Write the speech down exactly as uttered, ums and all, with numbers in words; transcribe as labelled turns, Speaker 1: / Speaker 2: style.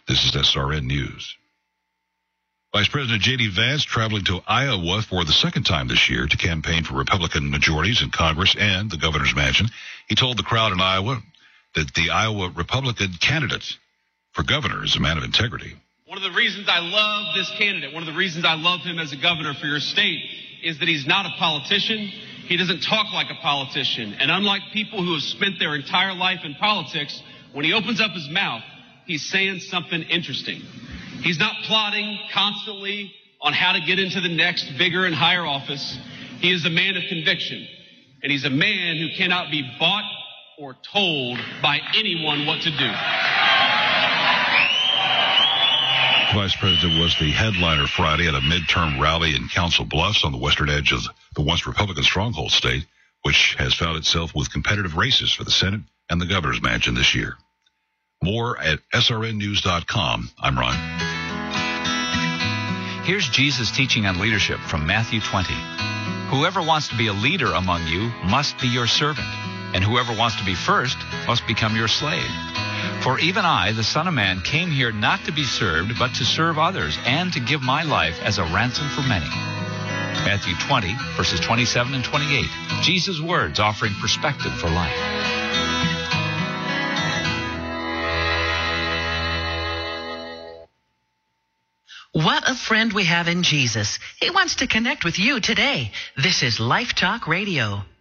Speaker 1: This is S R N News. Vice President J D. Vance traveling to Iowa for the second time this year to campaign for Republican majorities in Congress and the governor's mansion. He told the crowd in Iowa that the Iowa Republican candidate for governor is a man of integrity.
Speaker 2: One of the reasons I love this candidate, one of the reasons I love him as a governor for your state, is that he's not a politician. He doesn't talk like a politician. And unlike people who have spent their entire life in politics, when he opens up his mouth, he's saying something interesting. He's not plotting constantly on how to get into the next bigger and higher office. He is a man of conviction, and he's a man who cannot be bought or told by anyone what to do.
Speaker 1: The Vice President was the headliner Friday at a midterm rally in Council Bluffs on the western edge of the once Republican stronghold state, which has found itself with competitive races for the Senate and the governor's mansion this year. More at S R N news dot com. I'm Ron.
Speaker 3: Here's Jesus' teaching on leadership from Matthew twenty. Whoever wants to be a leader among you must be your servant, and whoever wants to be first must become your slave. For even I, the Son of Man, came here not to be served, but to serve others, and to give my life as a ransom for many. Matthew twenty, verses twenty-seven and twenty-eight. Jesus' words offering perspective for life.
Speaker 4: What a friend we have in Jesus. He wants to connect with you today. This is Life Talk Radio.